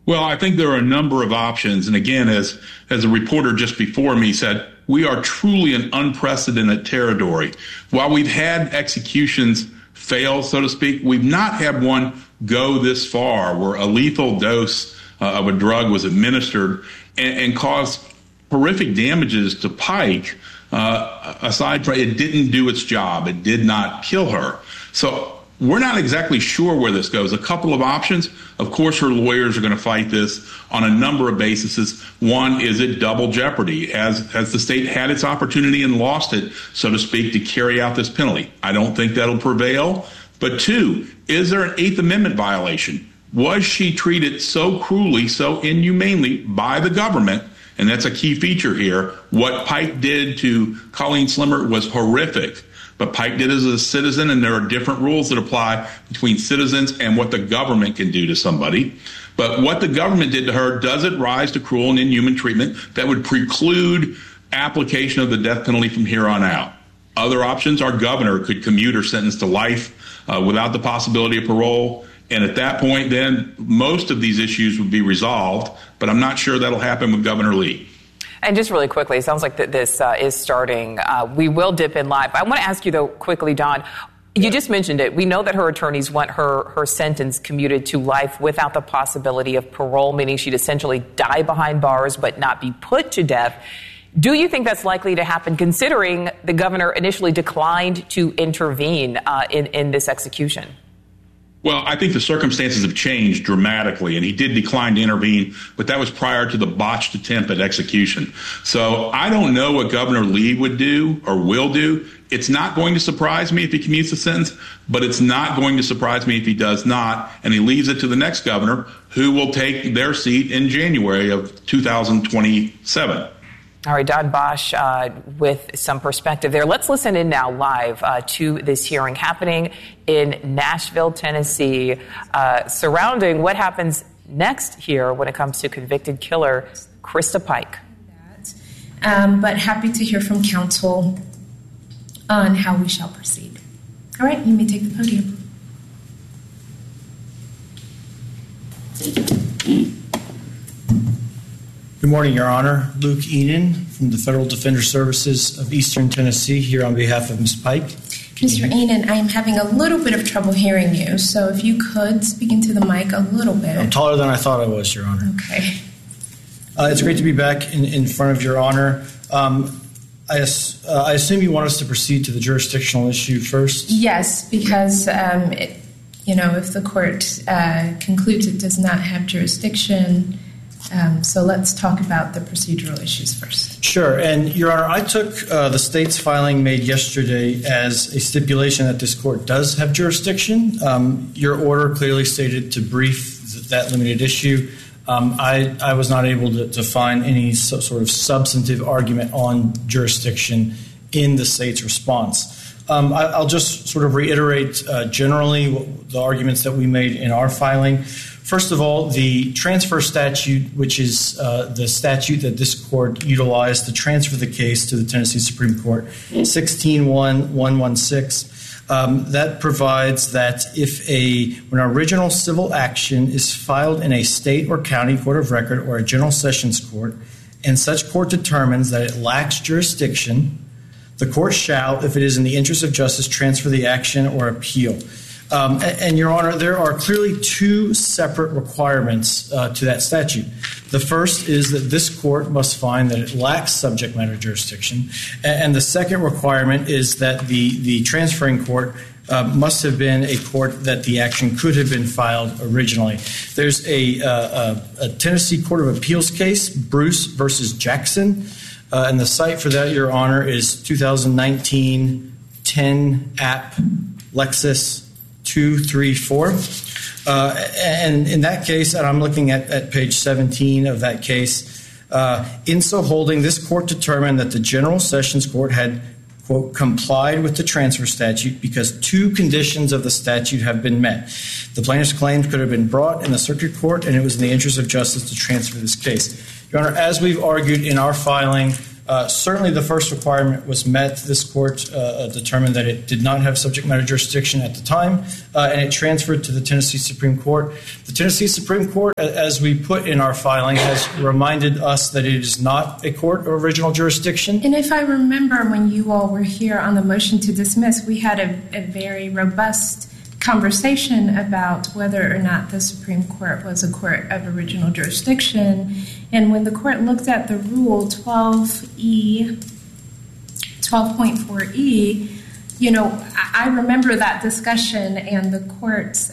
Well, I think there are a number of options. And again, as a reporter just before me said, we are truly in unprecedented territory. While we've had executions fail, so to speak, we've not had one go this far where a lethal dose of a drug was administered and caused horrific damages to Pike. Aside from it didn't do its job, it did not kill her. So we're not exactly sure where this goes. A couple of options. Of course, her lawyers are going to fight this on a number of bases. One, is it double jeopardy? Has the state had its opportunity and lost it, so to speak, to carry out this penalty? I don't think that'll prevail. But two, is there an Eighth Amendment violation? Was she treated so cruelly, so inhumanely by the government? And that's a key feature here. What Pike did to Colleen Slimmer was horrific. But Pike did as a citizen, and there are different rules that apply between citizens and what the government can do to somebody. But what the government did to her, does it rise to cruel and inhuman treatment that would preclude application of the death penalty from here on out? Other options, our governor could commute her sentence to life without the possibility of parole. And at that point, then most of these issues would be resolved. But I'm not sure that'll happen with Governor Lee. And just really quickly, it sounds like this is starting. We will dip in live. I want to ask you, though, quickly, Don, you just mentioned it. We know that her attorneys want her sentence commuted to life without the possibility of parole, meaning she'd essentially die behind bars but not be put to death. Do you think that's likely to happen, considering the governor initially declined to intervene in this execution? Well, I think the circumstances have changed dramatically, and he did decline to intervene, but that was prior to the botched attempt at execution. So I don't know what Governor Lee would do or will do. It's not going to surprise me if he commutes the sentence, but it's not going to surprise me if he does not, and he leaves it to the next governor who will take their seat in January of 2027. All right, Don Bosch with some perspective there. Let's listen in now live to this hearing happening in Nashville, Tennessee, surrounding what happens next here when it comes to convicted killer Krista Pike. But happy to hear from counsel on how we shall proceed. All right, you may take the podium. Good morning, Your Honor. Luke Enan from the Federal Defender Services of Eastern Tennessee here on behalf of Ms. Pike. Mr. Enan, I am having a little bit of trouble hearing you, so if you could speak into the mic a little bit. I'm taller than I thought I was, Your Honor. Okay. It's great to be back in front of Your Honor. I assume you want us to proceed to the jurisdictional issue first? Yes, because, if the court concludes it does not have jurisdiction, so let's talk about the procedural issues first. Sure. And, Your Honor, I took the state's filing made yesterday as a stipulation that this court does have jurisdiction. Your order clearly stated to brief that limited issue. I was not able to find any sort of substantive argument on jurisdiction in the state's response. I'll just sort of reiterate generally the arguments that we made in our filing. First of all, the transfer statute, which is the statute that this court utilized to transfer the case to the Tennessee Supreme Court, 16-1-116, that provides that if when an original civil action is filed in a state or county court of record or a general sessions court, and such court determines that it lacks jurisdiction, the court shall, if it is in the interest of justice, transfer the action or appeal. And, Your Honor, there are clearly two separate requirements to that statute. The first is that this court must find that it lacks subject matter jurisdiction. And the second requirement is that the transferring court must have been a court that the action could have been filed originally. There's a Tennessee Court of Appeals case, Bruce versus Jackson. And the site for that, Your Honor, is 2019 10 App Lexus 234. And in that case, and I'm looking at page 17 of that case, in so holding, this court determined that the General Sessions Court had, quote, complied with the transfer statute because two conditions of the statute have been met. The plaintiff's claims could have been brought in the circuit court, and it was in the interest of justice to transfer this case. Your Honor, as we've argued in our filing, Certainly the first requirement was met. This court determined that it did not have subject matter jurisdiction at the time, and it transferred to the Tennessee Supreme Court. The Tennessee Supreme Court, as we put in our filing, has reminded us that it is not a court of original jurisdiction. And if I remember when you all were here on the motion to dismiss, we had a very robust conversation about whether or not the Supreme Court was a court of original jurisdiction. And when the court looked at the rule 12.4e, I remember that discussion and the court's,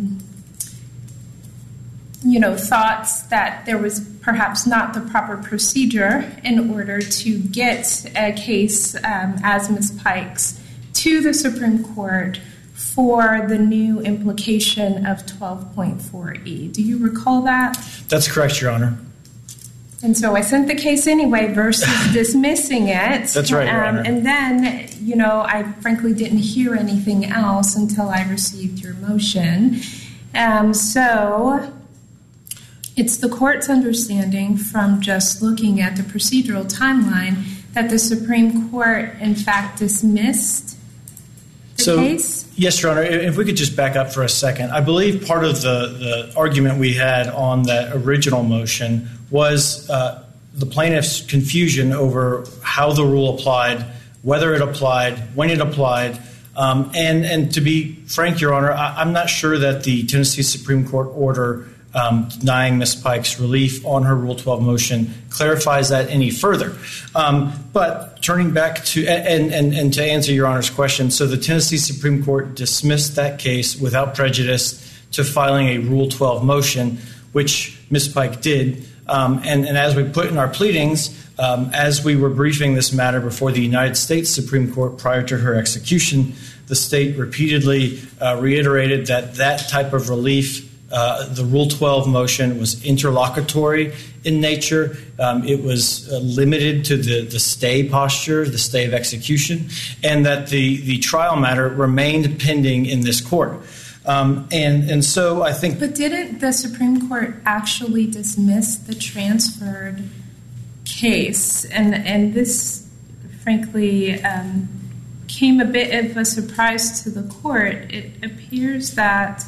thoughts that there was perhaps not the proper procedure in order to get a case as Ms. Pikes to the Supreme Court for the new implication of 12.4e. Do you recall that? That's correct, Your Honor. And so I sent the case anyway versus dismissing it. That's right, Your Honor. And then, I frankly didn't hear anything else until I received your motion. So it's the court's understanding from just looking at the procedural timeline that the Supreme Court, in fact, dismissed the case? Yes, Your Honor. If we could just back up for a second. I believe part of the argument we had on that original motion was the plaintiff's confusion over how the rule applied, whether it applied, when it applied. And to be frank, Your Honor, I'm not sure that the Tennessee Supreme Court order denying Ms. Pikes relief on her Rule 12 motion clarifies that any further. But turning back to, and to answer Your Honor's question, so the Tennessee Supreme Court dismissed that case without prejudice to filing a Rule 12 motion, which Ms. Pike did. And as we put in our pleadings, as we were briefing this matter before the United States Supreme Court prior to her execution, the state repeatedly reiterated that type of relief, the Rule 12 motion, was interlocutory in nature. It was limited to the stay posture, the stay of execution, and that the trial matter remained pending in this court. And so I think... But didn't the Supreme Court actually dismiss the transferred case? And this, frankly, came a bit of a surprise to the court. It appears that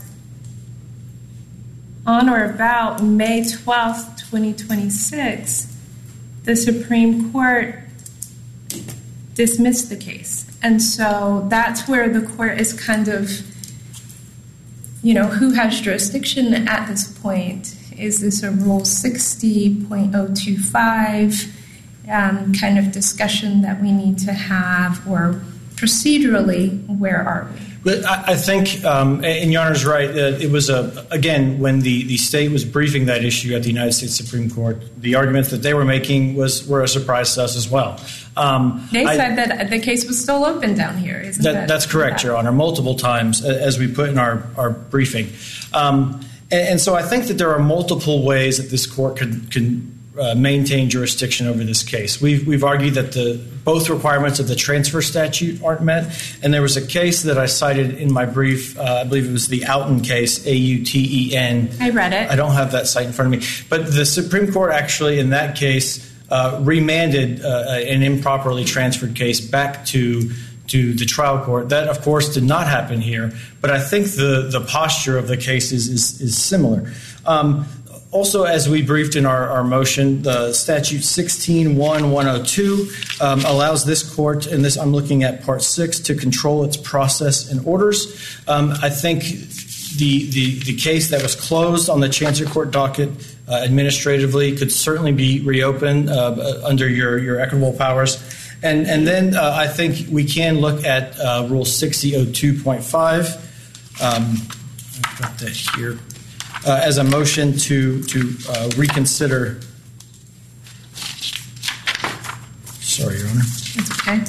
on or about May 12th, 2026, the Supreme Court dismissed the case. And so that's where the court is kind of, who has jurisdiction at this point? Is this a Rule 60.025 kind of discussion that we need to have, or procedurally, where are we? But I think, and Your Honor's right, it was, again, when the state was briefing that issue at the United States Supreme Court, the arguments that they were making were a surprise to us as well. They said that the case was still open down here, isn't it? That's correct, Your Honor, multiple times, as we put in our briefing. And so I think that there are multiple ways that this court can maintain jurisdiction over this case. We've argued that both requirements of the transfer statute aren't met, and there was a case that I cited in my brief. I believe it was the Outen case, A-U-T-E-N. I read it. I don't have that cite in front of me. But the Supreme Court actually, in that case, remanded an improperly transferred case back to the trial court. That, of course, did not happen here, but I think the posture of the case is similar. Also, as we briefed in our motion, the statute 16.1.102 allows this court, and this I'm looking at Part 6, to control its process and orders. I think the case that was closed on the Chancery Court docket administratively could certainly be reopened under your equitable powers. And then I think we can look at Rule 60.02.5. I've got that here. As a motion to reconsider. Sorry, Your Honor. It's okay.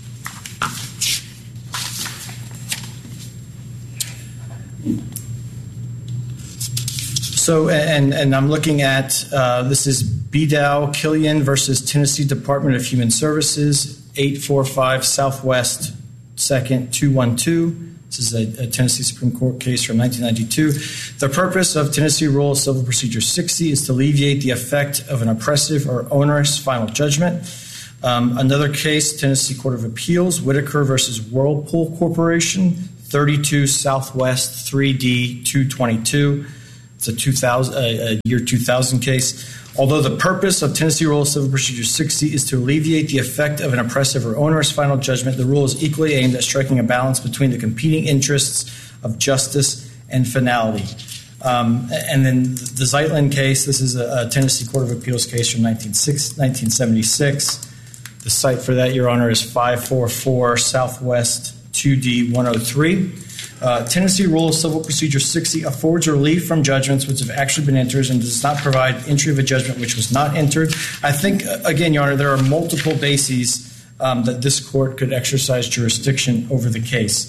So, and I'm looking at, this is Bedow Killian versus Tennessee Department of Human Services, 845 Southwest 2nd 212. This is a Tennessee Supreme Court case from 1992. The purpose of Tennessee Rule of Civil Procedure 60 is to alleviate the effect of an oppressive or onerous final judgment. Another case, Tennessee Court of Appeals, Whitaker versus Whirlpool Corporation, 32 Southwest 3D 222. It's a year 2000 case. Although the purpose of Tennessee Rule of Civil Procedure 60 is to alleviate the effect of an oppressive or onerous final judgment, the rule is equally aimed at striking a balance between the competing interests of justice and finality. And then the Zeitlin case, this is a Tennessee Court of Appeals case from 1976. The site for that, Your Honor, is 544 Southwest 2D 103. Tennessee Rule of Civil Procedure 60 affords relief from judgments which have actually been entered and does not provide entry of a judgment which was not entered. I think, again, Your Honor, there are multiple bases that this court could exercise jurisdiction over the case.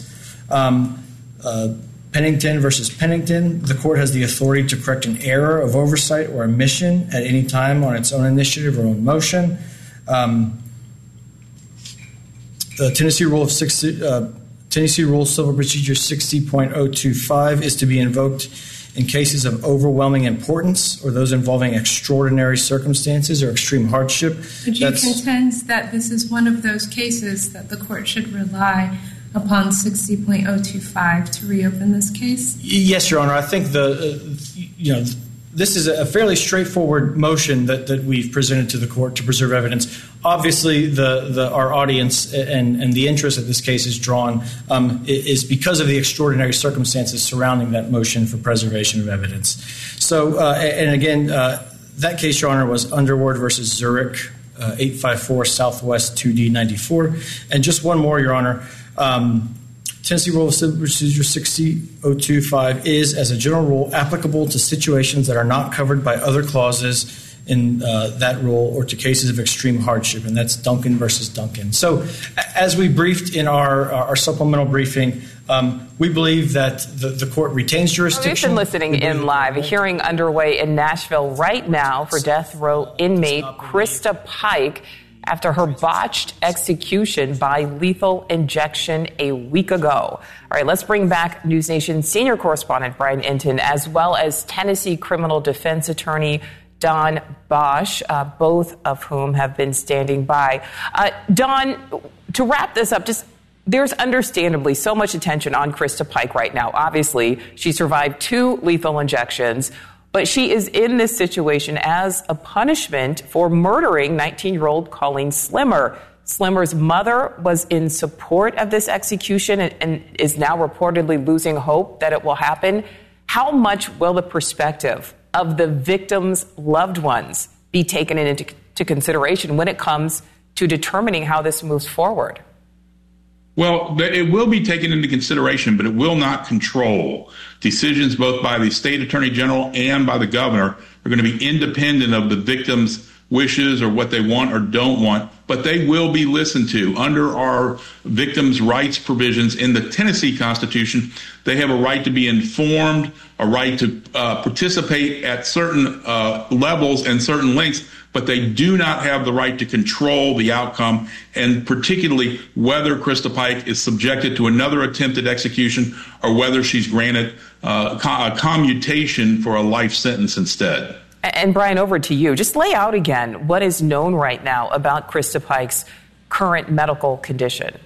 Pennington versus Pennington, the court has the authority to correct an error of oversight or omission at any time on its own initiative or own motion. The Tennessee Rule of Civil Procedure 60.025 is to be invoked in cases of overwhelming importance or those involving extraordinary circumstances or extreme hardship. Would you contend that this is one of those cases that the court should rely upon 60.025 to reopen this case? Yes, Your Honor. I think this is a fairly straightforward motion that we've presented to the court to preserve evidence. Obviously, our audience and the interest that this case is drawn is because of the extraordinary circumstances surrounding that motion for preservation of evidence. So, and again, that case, Your Honor, was Underwood versus Zurich, 854 Southwest 2D 94. And just one more, Your Honor. Tennessee Rule of Civil Procedure 60.025 is, as a general rule, applicable to situations that are not covered by other clauses in that rule or to cases of extreme hardship, and that's Duncan versus Duncan. So as we briefed in our supplemental briefing, we believe that the court retains jurisdiction. We've been listening in live. A hearing underway in Nashville right now for death row inmate Krista Pike after her botched execution by lethal injection a week ago. All right, let's bring back News Nation senior correspondent Brian Entin, as well as Tennessee criminal defense attorney Don Bosch, both of whom have been standing by. Don, to wrap this up, there's understandably so much attention on Krista Pike right now. Obviously, she survived 2 lethal injections, but she is in this situation as a punishment for murdering 19-year-old Colleen Slimmer. Slimmer's mother was in support of this execution and is now reportedly losing hope that it will happen. How much will the perspective of the victims' loved ones be taken into consideration when it comes to determining how this moves forward? Well, it will be taken into consideration, but it will not control. Decisions both by the state attorney general and by the governor are going to be independent of the victims' wishes or what they want or don't want, but they will be listened to. Under our victims' rights provisions in the Tennessee Constitution, they have a right to be informed, a right to participate at certain levels and certain lengths, but they do not have the right to control the outcome, and particularly whether Krista Pike is subjected to another attempted execution or whether she's granted a commutation for a life sentence instead. And Brian, over to you. Just lay out again what is known right now about Krista Pike's current medical condition.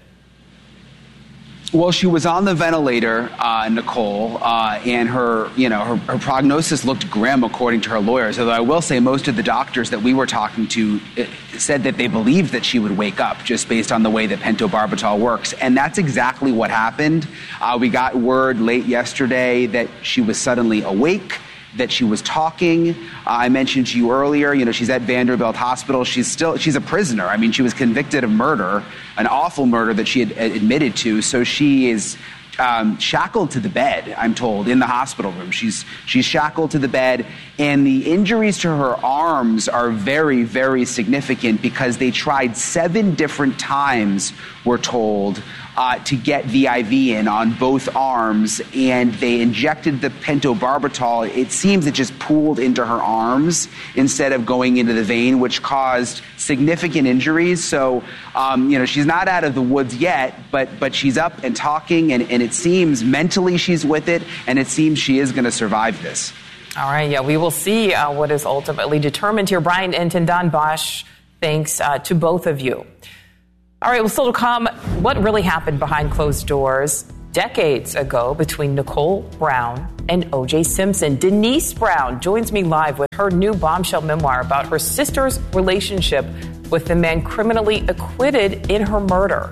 Well, she was on the ventilator, Nicole, and her prognosis looked grim according to her lawyers. Although I will say most of the doctors that we were talking to said that they believed that she would wake up just based on the way that pentobarbital works. And that's exactly what happened. We got word late yesterday that she was suddenly awake, that she was talking. I mentioned to you earlier, she's at Vanderbilt Hospital. She's a prisoner. I mean, she was convicted of murder, an awful murder that she had admitted to. So she is shackled to the bed, I'm told, in the hospital room. She's shackled to the bed, and the injuries to her arms are very, very significant because they tried 7 different times, we're told, to get the IV in on both arms, and they injected the pentobarbital. It seems it just pooled into her arms instead of going into the vein, which caused significant injuries. So, she's not out of the woods yet, but she's up and talking, and it seems mentally she's with it, and it seems she is going to survive this. All right, yeah, we will see what is ultimately determined here. Brian Entin, Don Bosch, Thanks to both of you. All right, well, still to come, what really happened behind closed doors decades ago between Nicole Brown and O.J. Simpson. Denise Brown joins me live with her new bombshell memoir about her sister's relationship with the man criminally acquitted in her murder.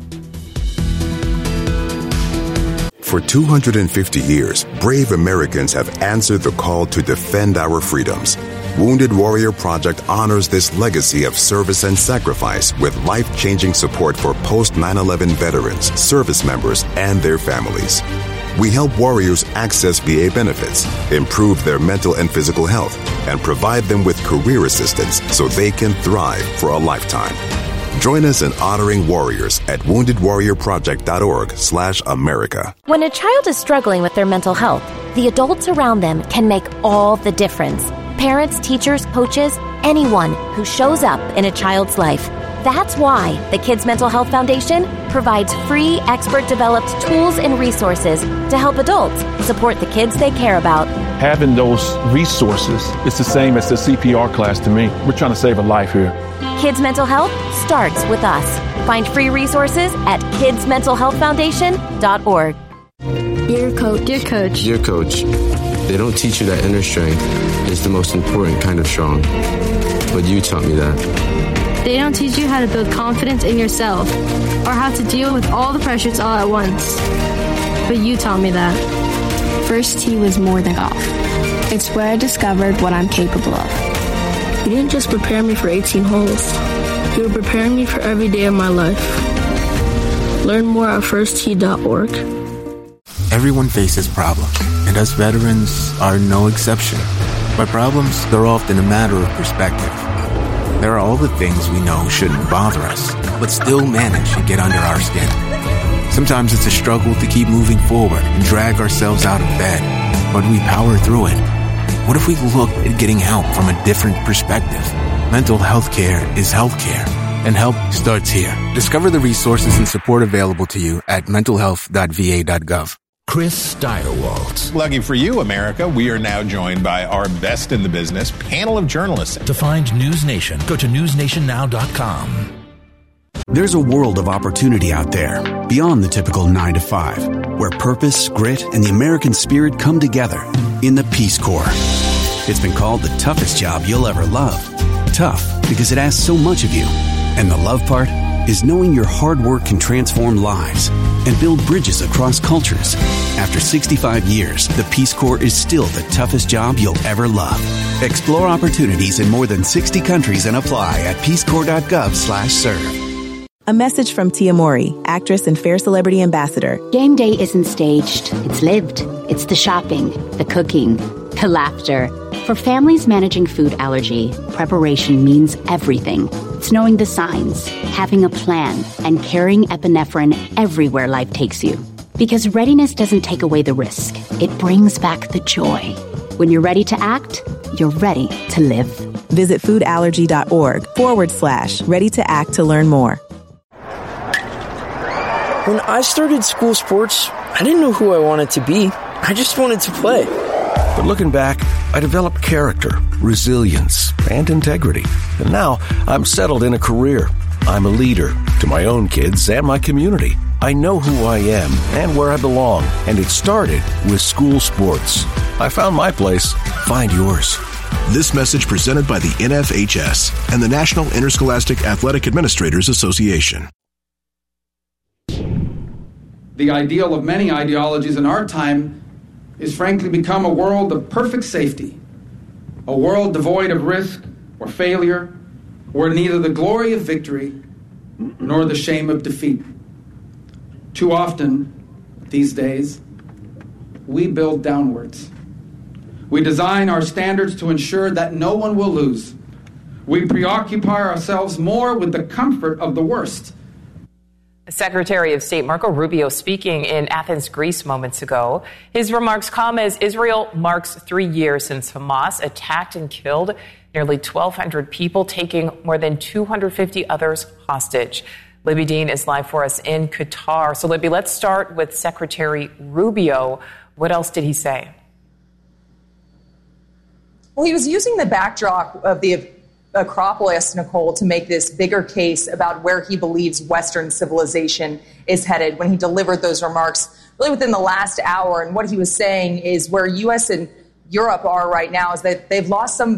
For 250 years, brave Americans have answered the call to defend our freedoms. Wounded Warrior Project honors this legacy of service and sacrifice with life-changing support for post-9/11 veterans, service members, and their families. We help warriors access VA benefits, improve their mental and physical health, and provide them with career assistance so they can thrive for a lifetime. Join us in honoring warriors at woundedwarriorproject.org/America. When a child is struggling with their mental health, the adults around them can make all the difference. Parents, teachers, coaches, anyone who shows up in a child's life. That's why the Kids Mental Health Foundation provides free, expert-developed tools and resources to help adults support the kids they care about. Having those resources is the same as the CPR class to me. We're trying to save a life here. Kids Mental Health starts with us. Find free resources at kidsmentalhealthfoundation.org. Dear Coach. Dear Coach. Dear Coach. They don't teach you that inner strength is the most important kind of strong. But you taught me that. They don't teach you how to build confidence in yourself or how to deal with all the pressures all at once. But you taught me that. First tee was more than golf. It's where I discovered what I'm capable of. You didn't just prepare me for 18 holes. You were preparing me for every day of my life. Learn more at firsttee.org. Everyone faces problems, and us veterans are no exception. But problems, they're often a matter of perspective. There are all the things we know shouldn't bother us, but still manage to get under our skin. Sometimes it's a struggle to keep moving forward and drag ourselves out of bed, but we power through it. What if we look at getting help from a different perspective? Mental health care is healthcare, and help starts here. Discover the resources and support available to you at mentalhealth.va.gov. Chris Steigerwald. Lucky for you, America, we are now joined by our best in the business panel of journalists. To find News Nation, go to newsnationnow.com. There's a world of opportunity out there beyond the typical 9 to 5, where purpose, grit, and the American spirit come together in the Peace Corps. It's been called the toughest job you'll ever love. Tough because it asks so much of you. And the love part is knowing your hard work can transform lives and build bridges across cultures. After 65 years, the Peace Corps is still the toughest job you'll ever love. Explore opportunities in more than 60 countries and apply at peacecorps.gov/serve. A message from Tia Mori, actress and Fair Celebrity Ambassador. Game day isn't staged. It's lived. It's the shopping, the cooking, the laughter. For families managing food allergy, preparation means everything. It's knowing the signs, having a plan, and carrying epinephrine everywhere life takes you. Because readiness doesn't take away the risk. It brings back the joy. When you're ready to act, you're ready to live. Visit foodallergy.org/ready to act to learn more. When I started school sports, I didn't know who I wanted to be. I just wanted to play. But looking back, I developed character, resilience, and integrity. And now I'm settled in a career. I'm a leader to my own kids and my community. I know who I am and where I belong. And it started with school sports. I found my place. Find yours. This message presented by the NFHS and the National Interscholastic Athletic Administrators Association. The ideal of many ideologies in our time is frankly become a world of perfect safety, a world devoid of risk or failure, where neither the glory of victory nor the shame of defeat. Too often, these days, we build downwards. We design our standards to ensure that no one will lose. We preoccupy ourselves more with the comfort of the worst. Secretary of State Marco Rubio speaking in Athens, Greece moments ago. His remarks come as Israel marks 3 years since Hamas attacked and killed nearly 1,200 people, taking more than 250 others hostage. Libby Dean is live for us in Qatar. So, Libby, let's start with Secretary Rubio. What else did he say? Well, he was using the backdrop of the Acropolis, Nicole, to make this bigger case about where he believes Western civilization is headed when he delivered those remarks really within the last hour. And what he was saying is where U.S. and Europe are right now is that they've lost some